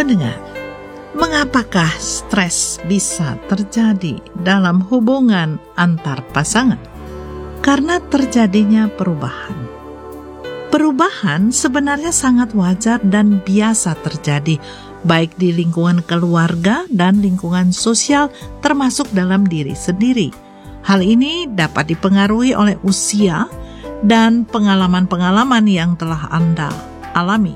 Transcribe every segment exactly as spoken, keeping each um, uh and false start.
Pendengar, mengapakah stres bisa terjadi dalam hubungan antar pasangan? Karena terjadinya perubahan. Perubahan sebenarnya sangat wajar dan biasa terjadi, baik di lingkungan keluarga dan lingkungan sosial, termasuk dalam diri sendiri. Hal ini dapat dipengaruhi oleh usia dan pengalaman-pengalaman yang telah Anda alami.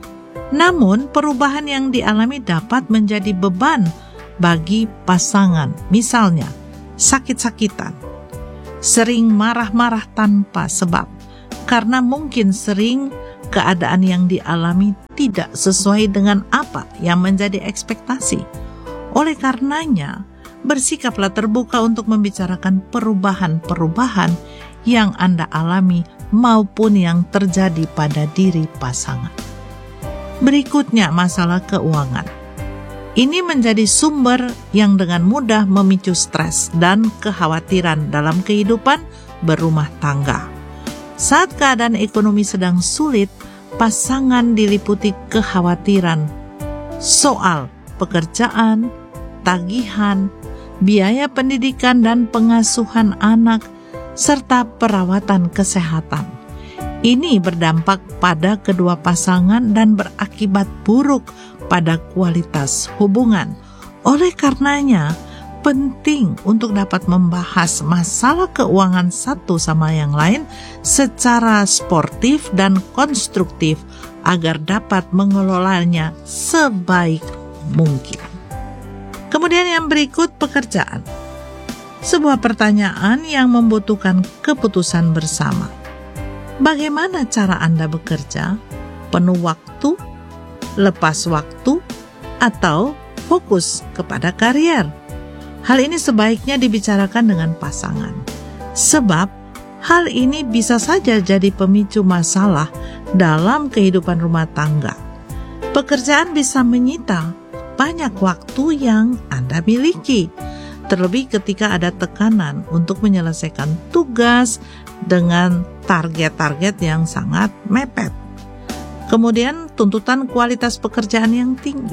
Namun, perubahan yang dialami dapat menjadi beban bagi pasangan. Misalnya, sakit-sakitan, sering marah-marah tanpa sebab, karena mungkin sering keadaan yang dialami tidak sesuai dengan apa yang menjadi ekspektasi. Oleh karenanya, bersikaplah terbuka untuk membicarakan perubahan-perubahan yang Anda alami maupun yang terjadi pada diri pasangan. Berikutnya, masalah keuangan. Ini menjadi sumber yang dengan mudah memicu stres dan kekhawatiran dalam kehidupan berumah tangga. Saat keadaan ekonomi sedang sulit, pasangan diliputi kekhawatiran soal pekerjaan, tagihan, biaya pendidikan dan pengasuhan anak, serta perawatan kesehatan. Ini berdampak pada kedua pasangan dan berakibat buruk pada kualitas hubungan. Oleh karenanya, penting untuk dapat membahas masalah keuangan satu sama yang lain secara sportif dan konstruktif agar dapat mengelolanya sebaik mungkin. Kemudian yang berikut, pekerjaan. Sebuah pertanyaan yang membutuhkan keputusan bersama. Bagaimana cara Anda bekerja? Penuh waktu, lepas waktu, atau fokus kepada karier? Hal ini sebaiknya dibicarakan dengan pasangan. Sebab hal ini bisa saja jadi pemicu masalah dalam kehidupan rumah tangga. Pekerjaan bisa menyita banyak waktu yang Anda miliki, terlebih ketika ada tekanan untuk menyelesaikan tugas dengan target-target yang sangat mepet. Kemudian tuntutan kualitas pekerjaan yang tinggi.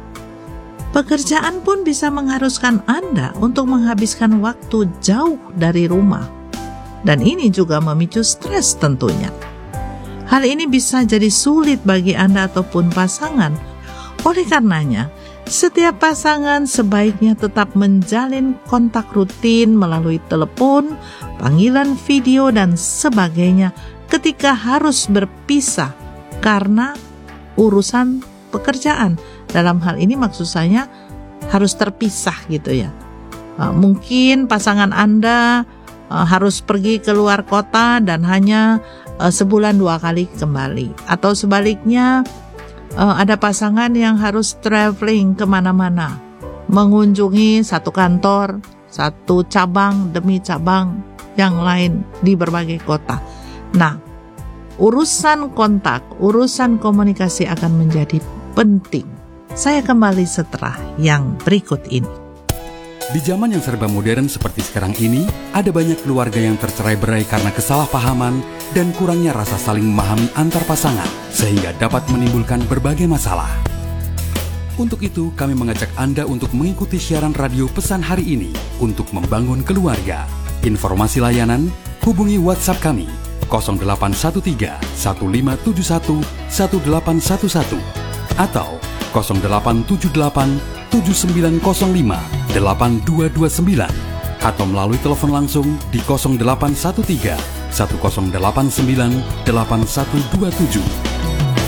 Pekerjaan pun bisa mengharuskan Anda untuk menghabiskan waktu jauh dari rumah. Dan ini juga memicu stres tentunya. Hal ini bisa jadi sulit bagi Anda ataupun pasangan. Oleh karenanya, setiap pasangan sebaiknya tetap menjalin kontak rutin melalui telepon, panggilan video, dan sebagainya ketika harus berpisah karena urusan pekerjaan. Dalam hal ini maksud saya harus terpisah gitu ya. Uh, mungkin pasangan Anda uh, harus pergi ke luar kota dan hanya uh, sebulan dua kali kembali. Atau sebaliknya, uh, ada pasangan yang harus traveling kemana-mana, mengunjungi satu kantor, satu cabang demi cabang yang lain di berbagai kota. Nah, urusan kontak, urusan komunikasi akan menjadi penting. Saya kembali setelah yang berikut ini. Di zaman yang serba modern seperti sekarang ini, ada banyak keluarga yang tercerai-berai karena kesalahpahaman dan kurangnya rasa saling memahami antar pasangan, sehingga dapat menimbulkan berbagai masalah. Untuk itu, kami mengajak Anda untuk mengikuti siaran radio pesan hari ini untuk membangun keluarga. Informasi layanan, hubungi WhatsApp kami nol delapan satu tiga satu lima tujuh satu satu delapan satu satu atau nol delapan tujuh delapan tujuh sembilan nol lima delapan dua dua sembilan atau melalui telepon langsung di nol delapan satu tiga satu nol delapan sembilan delapan satu dua tujuh.